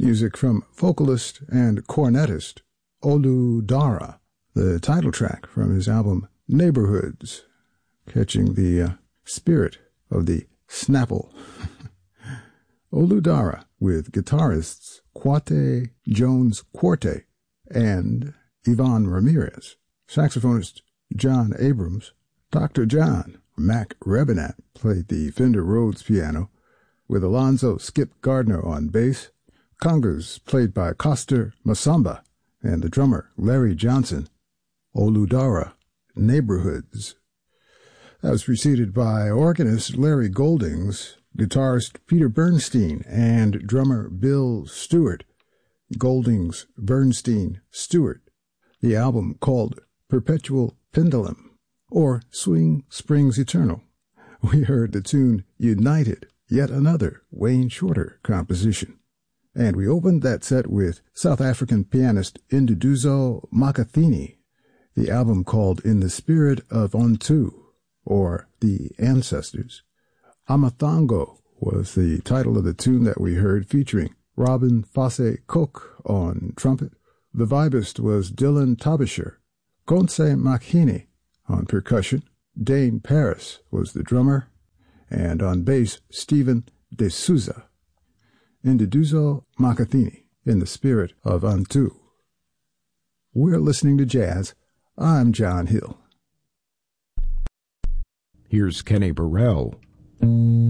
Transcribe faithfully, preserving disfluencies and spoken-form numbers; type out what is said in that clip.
Music from vocalist and cornetist Olu Dara, the title track from his album Neighborhoods, catching the uh, spirit of the Snapple. Olu Dara with guitarists Quate Jones Quartet and Ivan Ramirez, saxophonist John Abrams, Doctor John Mac Rebenat played the Fender Rhodes piano, with Alonzo Skip Gardner on bass, congas played by Coster Masamba, and the drummer Larry Johnson. Olu Dara, Neighborhoods. That was preceded by organist Larry Goldings, guitarist Peter Bernstein, and drummer Bill Stewart. Goldings, Bernstein, Stewart. The album called Perpetual Pendulum, or Swing Springs Eternal. We heard the tune United, yet another Wayne Shorter composition. And we opened that set with South African pianist Induduzo Makathini, the album called In the Spirit of Untu, or The Ancestors. Amathango was the title of the tune that we heard, featuring Robin Fosse Cook on trumpet. The vibist was Dylan Tabisher. Konse Makhini on percussion. Dane Paris was the drummer. And on bass, Stephen De Souza. Induduzo Makathini, In the Spirit of Untu. We're listening to jazz. I'm John Hill. Here's Kenny Burrell.